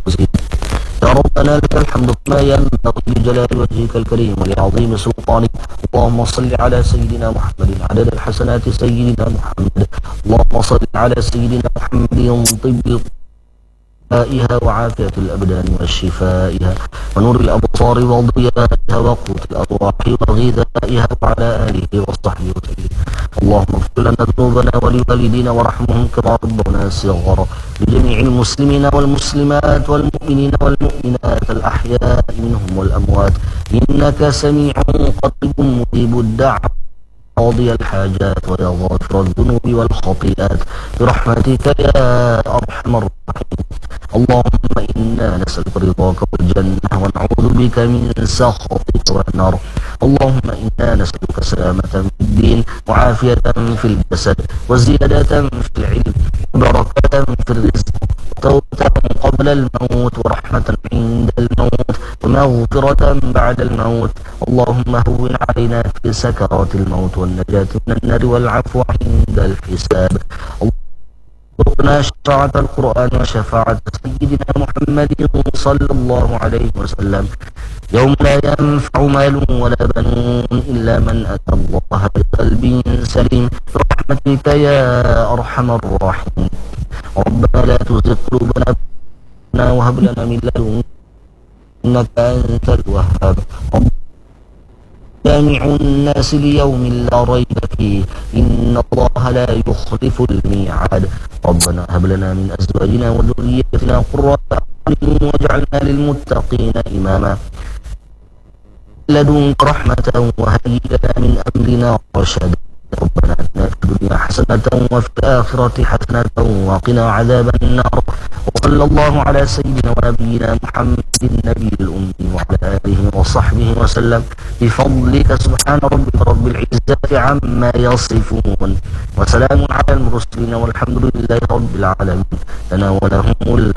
يا ربنا لك الحمد كما ينبغي لجلال وجهك الكريم ولعظيم سلطانك. اللهم صل على سيدنا محمد عدد الحسنات سيدنا محمد. اللهم صل على سيدنا محمد طب شفائها وعافية الأبدان وشفائها ونور الأبصار وضيائها وقوت الأرواح وغذائها وعلى آله وصحبه وسلم. اللهم اغفر لنا ذنوبنا ولوالدينا وارحمهم كما ربونا صغارا. لجميع المسلمين والمسلمات والمؤمنين والمؤمنات الأحياء منهم والأموات إنك سميع قريب مجيب الدعوة قاضي الحاجات ويا غافر الذنوب والخطيئات برحمتك يا أرحم الراحمين. اللهم إنا نسألك رضاك والجنة ونعوذ بك من سخطك والنار. اللهم إنا نسألك سلامة في الدين وعافية في الجسد وزيادة في العلم وبركة في الرزق وتوبة قبل الموت ورحمة عند الموت ومغفرة بعد الموت. اللهم هون علينا في سكرات الموت والنجاة من النار والعفو عند الحساب. ارزقنا شفاعة القرآن وشفاعة سيدنا محمد صلى الله عليه وسلم يوم لا ينفع مال ولا بنون إلا من أتى الله بقلب سليم برحمتك يا أرحم الراحمين. ربنا لا تزغ قلوبنا وهب لنا من لدنك إنك أنت الوهاب. جامع الناس ليوم لا ريب فيه إن الله لا يخلف الميعاد. ربنا هب لنا من أزواجنا وذريتنا قرة أعين واجعلنا للمتقين إماما. لدنك رحمة وهيئ لنا من أمرنا رشدا. ربنا آتنا في الدنيا حسنة وفي الآخرة حسنة وقنا عذاب النار. وصلى الله على سيدنا ونبينا محمد النبي الأمي وعلى آله وصحبه وسلم بفضلك سبحان ربك رب العزة عما يصفون وسلام على المرسلين والحمد لله رب العالمين. لنا ولهم